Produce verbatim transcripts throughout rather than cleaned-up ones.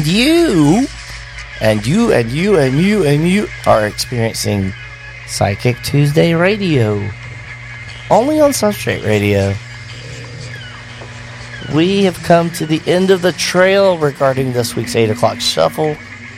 And you, and you, and you, and you, and you are experiencing Psychic Tuesday Radio. Only on Substrate Radio. We have come to the end of the trail regarding this week's eight o'clock shuffle.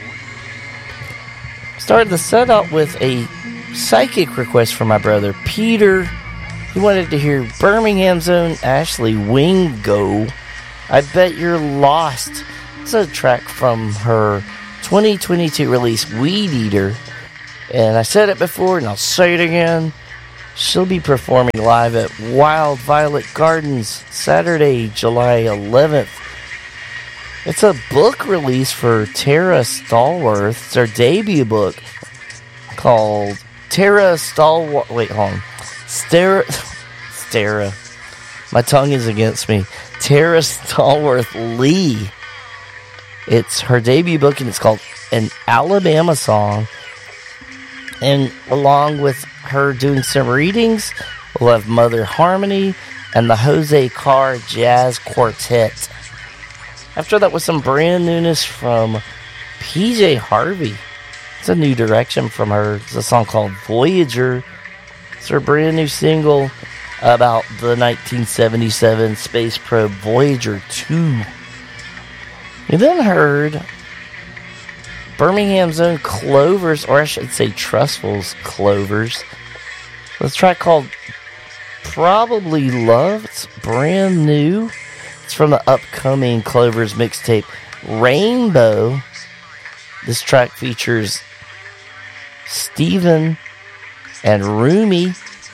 Started the setup with a psychic request from my brother Peter. He wanted to hear Birmingham's own Ashley Wingo. I Bet You're Lost. It's a track from her twenty twenty-two release, Weed Eater. And I said it before, and I'll say it again. She'll be performing live at Wild Violet Gardens Saturday, July eleventh. It's a book release for Tara Stallworth. It's her debut book called Tara Stallworth. Wait, hold on. Stara. Stara. My tongue is against me. Tara Stallworth Lee. It's her debut book, and it's called An Alabama Song. And along with her doing some readings, we'll have Mother Harmony and the Jose Carr Jazz Quartet. After that was some brand newness from P J Harvey. It's a new direction from her. It's a song called Voyager. It's her brand new single about the nineteen seventy-seven space probe Voyager two. You then heard Birmingham's own Clovers, or I should say Trustful's Clovers. This track called Probably Love. It's brand new. It's from the upcoming Clovers mixtape Rainbow. This track features Steven and Rumi.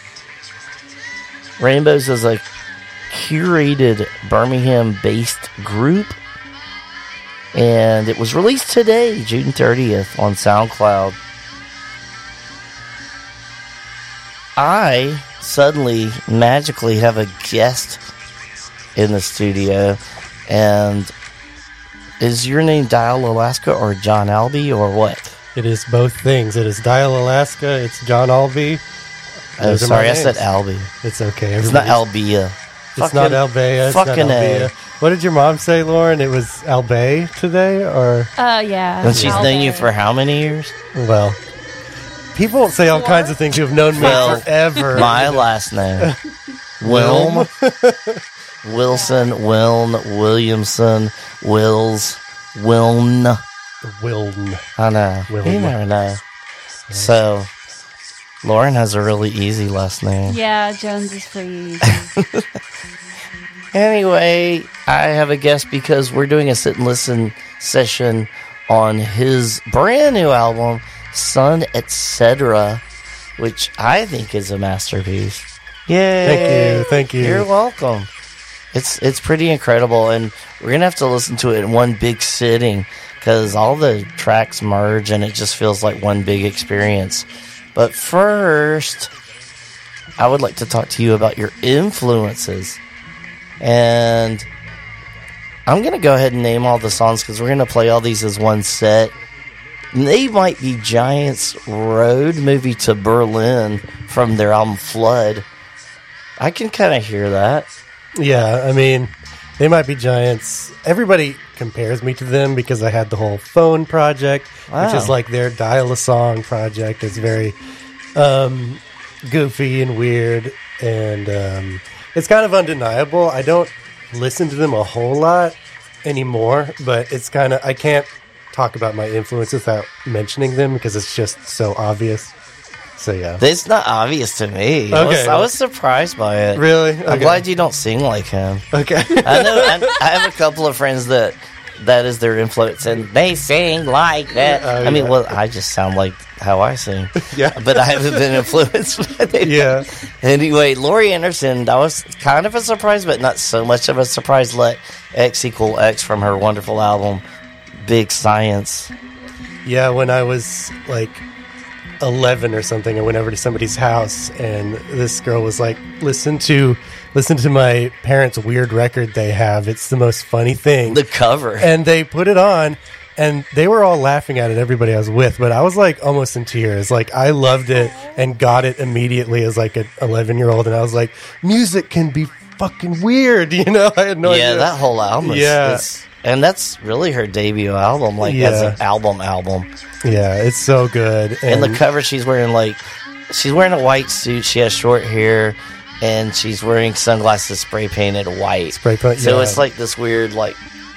Rainbows is a curated Birmingham-based group. And it was released today, June thirtieth, on SoundCloud. I suddenly, magically have a guest in the studio. And is your name Dial Alaska or John Albee or what? It is both things. It is Dial Alaska. It's John Albee. Oh, sorry, I said Albee. It's okay. It's not Albea. It's fucking, not Albea. It's fucking not Albea. What did your mom say, Lauren? It was Albay today, or? Uh, yeah. And she's Albay. known you for how many years? Well, people say all kinds of things who have known me well, forever. My last name, Wilm, Wilson, Wiln, Williamson, Wills, Wiln. Wiln. I know. Wiln. You never know. So, Lauren has a really easy last name. Yeah, Jones is pretty easy. Anyway, I have a guest because we're doing a sit and listen session on his brand new album, Sun Etc., which I think is a masterpiece. Yay! Thank you, thank you. You're welcome. It's it's pretty incredible, and we're gonna have to listen to it in one big sitting because all the tracks merge, and it just feels like one big experience. But first, I would like to talk to you about your influences. And I'm going to go ahead and name all the songs because we're going to play all these as one set. They might be Giants' road movie to Berlin from their album Flood. I can kind of hear that. Yeah, I mean, they might be Giants. Everybody compares me to them because I had the whole Phone project, wow. which is like their Dial-A-Song project. It's very um, goofy and weird, and um, it's kind of undeniable. I don't listen to them a whole lot anymore, but it's kind of, I can't talk about my influence without mentioning them because it's just so obvious. So yeah, it's not obvious to me. Okay. I was, I was surprised by it. Really? Okay. I'm glad you don't sing like him. Okay. I know. I, I have a couple of friends that that is their influence, and they sing like that. Oh, I mean, yeah. well, I just sound like how I sing. Yeah. But I haven't been influenced by it. Yeah. Anyway, Laurie Anderson, that was kind of a surprise, but not so much of a surprise. Let X equal X from her wonderful album, Big Science. Yeah, when I was like eleven or something, I went over to somebody's house, and this girl was like, listen to listen to my parents' weird record they have. It's the most funny thing. The cover. And they put it on, and they were all laughing at it, everybody I was with, but I was like almost in tears. Like, I loved it and got it immediately as like an eleven year old, and I was like, music can be fucking weird, you know? I had no yeah, idea. that whole album is, yeah. is and that's really her debut album, like Yeah. as an album album. Yeah, it's so good. And the cover, she's wearing like she's wearing a white suit. She has short hair, and she's wearing sunglasses spray painted white. Spray paint, So yeah. it's like this weird, like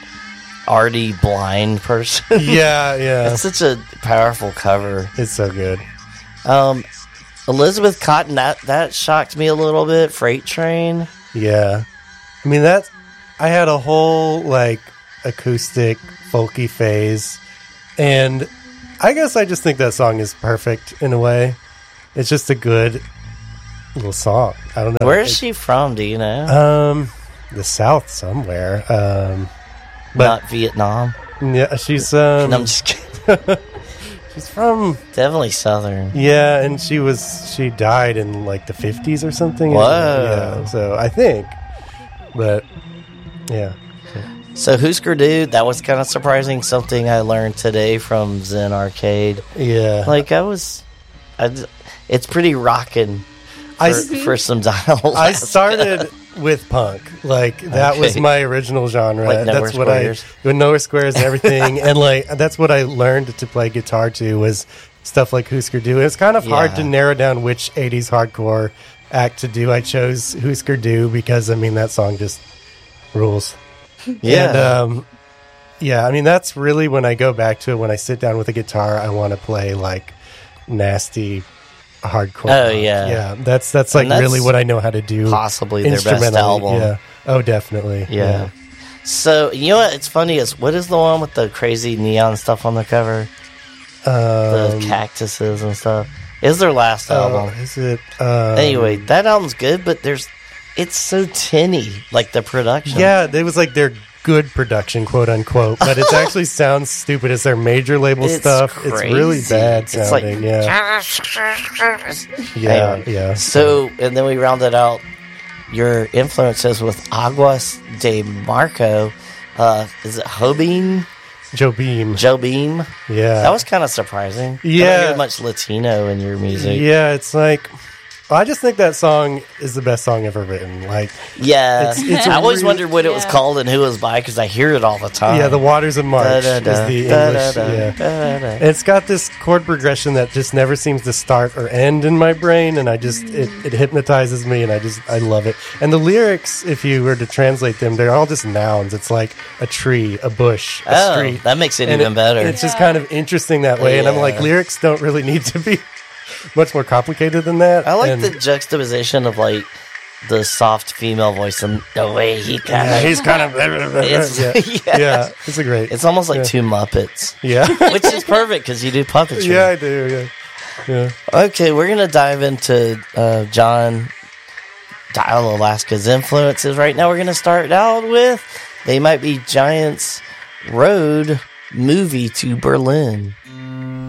arty blind person. yeah, yeah, It's such a powerful cover. it's so good. Um, Elizabeth Cotton, that that shocked me a little bit. Freight Train. Yeah, I mean that. I had a whole like acoustic folky phase, and I guess I just think that song is perfect in a way. It's just a good little song. I don't know. Where is It- she from? Do you know? Um, the South somewhere. Um, but Not Vietnam. yeah, she's um, No, I'm just kidding. she's from Definitely Southern. yeah, and she was she died in like the fifties or something. Whoa. Yeah, so I think, but yeah, So Husker Du, that was kind of surprising. Something I learned today from Zen Arcade. yeah. Like I was, I, d- it's pretty rocking for, I s- for some dial. I started with punk. Like that was Okay. my original genre. Like Nowhere that's what Squares? I with Nowhere Squares and everything. And like that's what I learned to play guitar to was stuff like Husker Du. It's kind of hard Yeah. to narrow down which eighties hardcore act to do. I chose Husker Du because I mean that song just rules. Yeah. And, um, yeah, I mean that's really when I go back to it. When I sit down with a guitar, I want to play like nasty hardcore. Oh, punk. yeah. yeah. That's that's like And that's really what I know how to do. Possibly their best instrumentally, album. Yeah. Oh, definitely. Yeah. So you know what? It's funny is what is the one with the crazy neon stuff on the cover? Yeah. The Um, cactuses and stuff. Is their last oh, album? is it? Um, Anyway, that album's good, but there's it's so tinny, like the production. yeah, it was like their good production, quote unquote, but it actually sounds stupid. It's their major label It's stuff. It's really crazy. bad It's like- sounding. yeah, yeah, Anyway, yeah. So, and then we rounded out your influences with Aguas de Marco. Uh, is it Hobine? Joe Beam. Joe Beam? Yeah, That was kind of surprising. I Yeah. don't hear much Latino in your music. yeah. It's like I just think that song is the best song ever written. Like, Yeah. It's- it's a I always real- wondered what it was Yeah. called and who it was by because I hear it all the time. yeah, the Waters of March is the English. Yeah. It's got this chord progression that just never seems to start or end in my brain, and I just it, it hypnotizes me, and I just I love it. And the lyrics, if you were to translate them, they're all just nouns. It's like a tree, a bush, a Oh, street. that makes it And even it- better. It's just kind of interesting that way, and I'm like, Yeah. lyrics don't really need to be much more complicated than that. I like And- the juxtaposition of like the soft female voice and the way he kind yeah, of. he's kind of It's- yeah, yeah. yeah, it's a great. It's almost like Yeah. two Muppets, yeah, which is perfect because you do puppetry. yeah, I do. Yeah, yeah. Okay, we're gonna dive into uh, John Dial Alaska's influences right now. We're gonna start out with "They Might Be Giants" Road movie to Berlin.